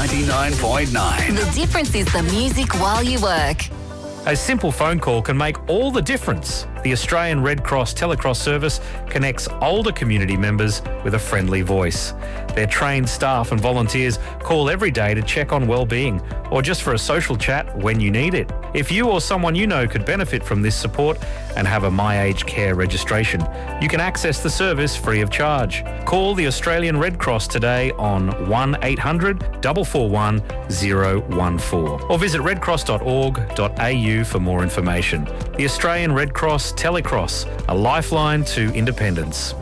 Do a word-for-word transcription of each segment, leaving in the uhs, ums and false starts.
ninety-nine point nine. The difference is the music while you work. A simple phone call can make all the difference. The Australian Red Cross Telecross service connects older community members with a friendly voice. Their trained staff and volunteers call every day to check on well-being or just for a social chat when you need it. If you or someone you know could benefit from this support and have a My Aged Care registration, you can access the service free of charge. Call the Australian Red Cross today on one eight hundred, four four one, zero one four or visit redcross dot org dot a u for more information. The Australian Red Cross Telecross, a lifeline to independence.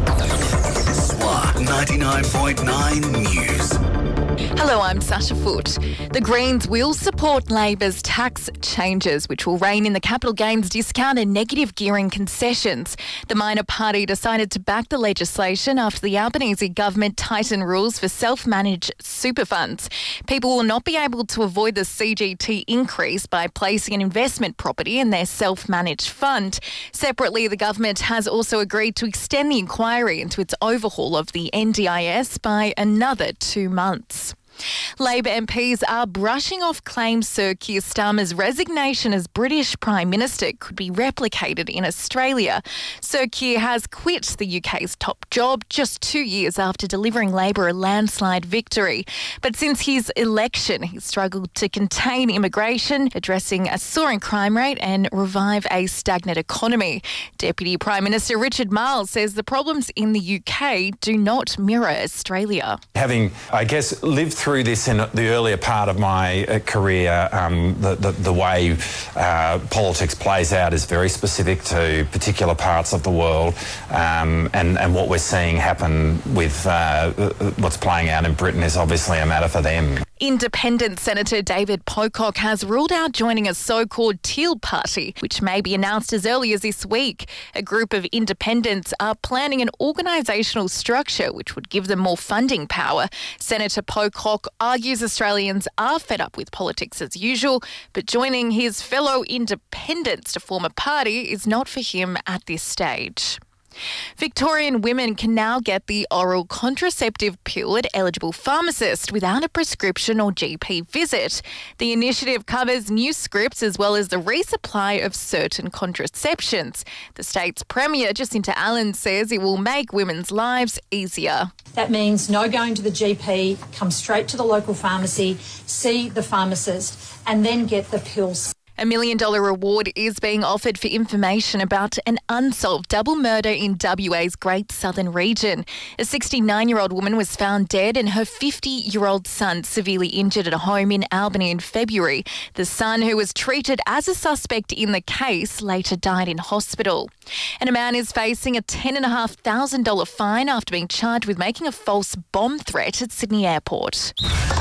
S W A ninety-nine point nine News. Hello, I'm Sasha Foote. The Greens will support Labor's tax changes, which will rein in the capital gains discount and negative gearing concessions. The minor party decided to back the legislation after the Albanese government tightened rules for self-managed super funds. People will not be able to avoid the C G T increase by placing an investment property in their self-managed fund. Separately, the government has also agreed to extend the inquiry into its overhaul of the N D I S by another two months. Labor M Ps are brushing off claims Sir Keir Starmer's resignation as British Prime Minister could be replicated in Australia. Sir Keir has quit the U K's top job just two years after delivering Labor a landslide victory. But since his election, he's struggled to contain immigration, addressing a soaring crime rate and revive a stagnant economy. Deputy Prime Minister Richard Marles says the problems in the U K do not mirror Australia. Having, I guess, lived through this in the earlier part of my uh, career, um, the, the, the way uh, politics plays out is very specific to particular parts of the world, um, and, and what we're seeing happen with uh, what's playing out in Britain is obviously a matter for them. Independent Senator David Pocock has ruled out joining a so-called Teal Party, which may be announced as early as this week. A group of independents are planning an organisational structure which would give them more funding power. Senator Pocock argues Australians are fed up with politics as usual, but joining his fellow independents to form a party is not for him at this stage. Victorian women can now get the oral contraceptive pill at eligible pharmacists without a prescription or G P visit. The initiative covers new scripts as well as the resupply of certain contraceptions. The state's Premier, Jacinta Allen, says it will make women's lives easier. That means no going to the G P, come straight to the local pharmacy, see the pharmacist and then get the pills. A million dollar reward is being offered for information about an unsolved double murder in W A's Great Southern region. A sixty-nine-year-old woman was found dead and her fifty-year-old son severely injured at a home in Albany in February. The son, who was treated as a suspect in the case, later died in hospital. And a man is facing a ten thousand five hundred dollars fine after being charged with making a false bomb threat at Sydney Airport.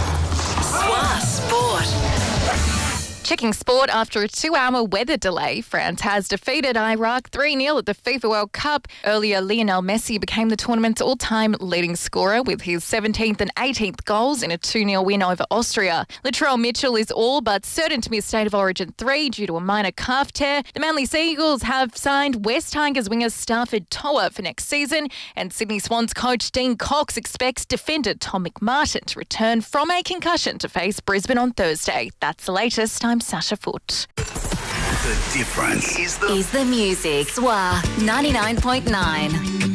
S W A Sport. Checking sport, after a two-hour weather delay, France has defeated Iraq three nil at the FIFA World Cup. Earlier, Lionel Messi became the tournament's all-time leading scorer with his seventeenth and eighteenth goals in a two nil win over Austria. Latrell Mitchell is all but certain to miss State of Origin three due to a minor calf tear. The Manly Sea Eagles have signed West Tigers winger Stafford Toa for next season, and Sydney Swans coach Dean Cox expects defender Tom McMartin to return from a concussion to face Brisbane on Thursday. That's the latest. I'm Sasha Foote. The difference is the, is the music. S W A ninety-nine point nine.